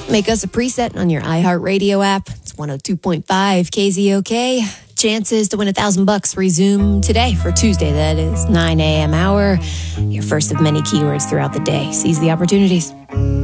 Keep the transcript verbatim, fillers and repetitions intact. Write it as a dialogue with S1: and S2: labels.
S1: Make us a preset on your iHeartRadio app. It's one oh two point five K Z O K. Chances to win a thousand bucks resume today for Tuesday. That is nine a.m. hour. Your first of many keywords throughout the day. Seize the opportunities.